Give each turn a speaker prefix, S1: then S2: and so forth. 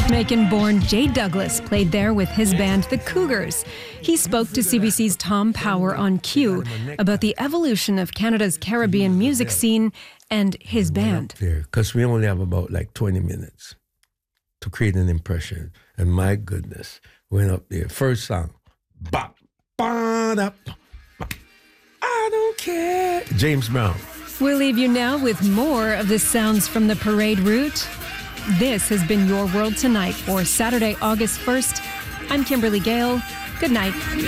S1: Jamaican-born Jay Douglas played there with his band, The Cougars. He spoke to CBC's Tom Power on Q about the evolution of Canada's Caribbean music scene and his band.
S2: Because we only have about 20 minutes to create an impression. And my goodness, went up there. First song, bop, ba-da, bop. I don't care. James Brown.
S1: We'll leave you now with more of the sounds from the parade route. This has been Your World Tonight for Saturday, August 1st. I'm Kimberly Gale. Good night.